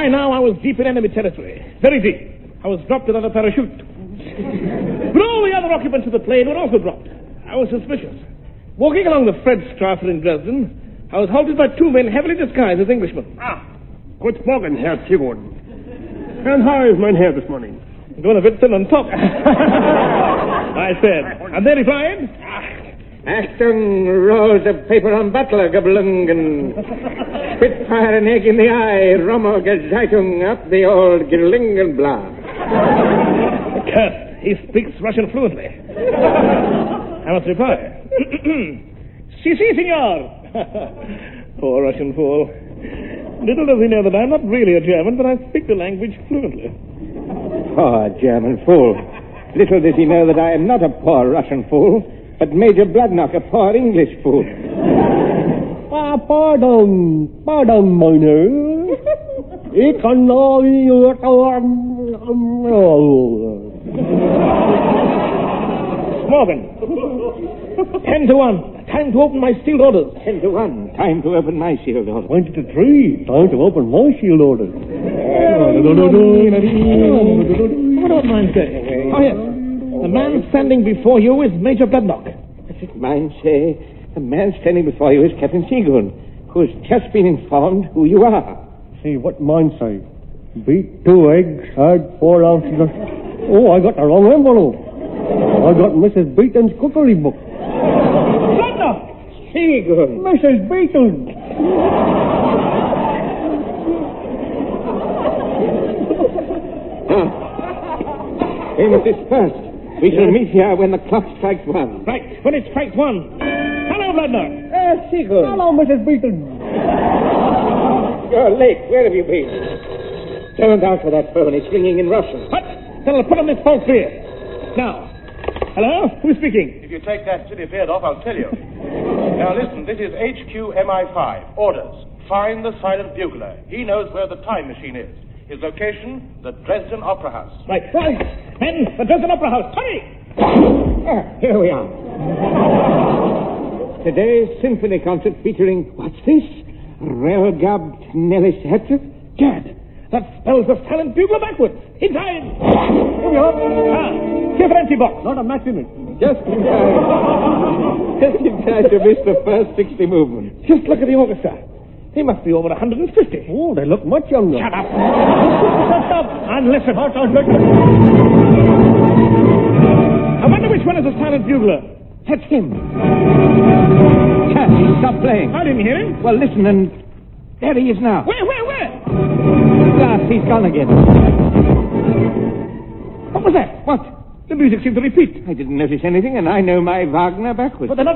By now I was deep in enemy territory. Very deep. I was dropped without a parachute. But all the other occupants of the plane were also dropped. I was suspicious. Walking along the Fredstrasse in Dresden, I was halted by two men heavily disguised as Englishmen. Guten Morgen, Herr Sigrun. And how is mein Herr this morning? Going a bit thin on top. I said. And they replied, Achtung, rolls of paper on Butler, Gablungen. Spitfire an egg in the eye, Rommel Gezeitung up the old Gerlingenblah. Curse, he speaks Russian fluently. I must reply. Si, senor. Poor Russian fool. Little does he know that I'm not really a German, but I speak the language fluently. Poor German fool. Little does he know that I am not a poor Russian fool, but Major Bloodnock, a poor English fool. Pardon, meine. Ich kann Morgan. 10-1. Time to open my sealed orders. 10-1. Time to open my sealed orders. 20-3. Time to open my sealed orders. What about mine say? Oh, yes. The man standing before you is Major Bloodnock. Mine say, the man standing before you is Captain Seagoon, who's just been informed who you are. See, what mine say? Beat 2 eggs, had 4 ounces of... Oh, I got the wrong envelope. I got Mrs. Beaton's cookery book. Bloodnock! Seagoon! Mrs. Beaton! We must disperse. We shall meet here when the clock strikes 1. Right, when it strikes 1. Hello, Bloodnock. Seagoon. Hello, Mrs. Beaton. You're late. Where have you been? Don't answer that phone. It's ringing in Russian. What? Then I'll put on this false beard. Now. Hello? Who's speaking? If you take that silly beard off, I'll tell you. Now listen, this is HQ MI5. Orders. Find the silent bugler. He knows where the time machine is. His location, the Dresden Opera House. Right. Men, the Dresden Opera House. Hurry! Here we are. Today's symphony concert featuring, what's this? Relgabt Nellis Herzog? Gad, that spells the silent bugler backwards. Inside! Here we are. Here's an empty box. Not a match in it. Just in time. Just in time to miss the first 60 movements. Just look at the orchestra. They must be over 150. Oh, they look much younger. Shut up. Stop and listen. I wonder which one is the silent bugler. That's him. Cat, he stopped playing. I didn't hear him. Well, listen, and there he is now. Where? Last, he's gone again. What was that? What? The music seemed to repeat. I didn't notice anything, and I know my Wagner backwards. But they're not